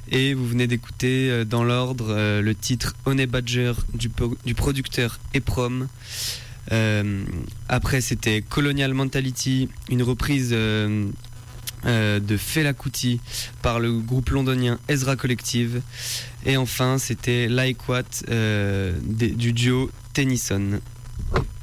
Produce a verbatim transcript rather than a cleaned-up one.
Et vous venez d'écouter euh, dans l'ordre euh, le titre Honey Badger du, po- du producteur Eprom. Euh, après c'était Colonial Mentality, une reprise euh, euh, de Fela Kuti par le groupe londonien Ezra Collective. Et enfin c'était Like What euh, des- du duo Tennyson.